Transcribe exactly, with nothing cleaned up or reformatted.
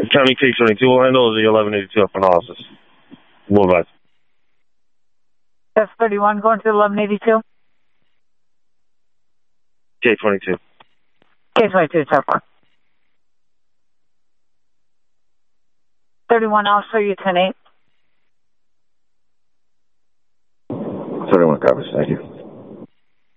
County K twenty-two will handle the eleven eighty-two up analysis. We'll advise. F thirty-one going to eleven eighty-two. K twenty-two. K twenty-two, ten four. thirty-one, I'll show you ten eight. thirty-one copies, thank you.